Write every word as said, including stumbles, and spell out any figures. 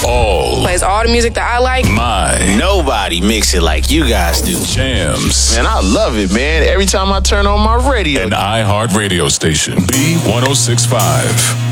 all. Plays all the music that I like. My. Nobody mix it like you guys do. Jams. Man, I love it, man. Every time I turn on my radio. An iHeart radio station. B one oh six point five.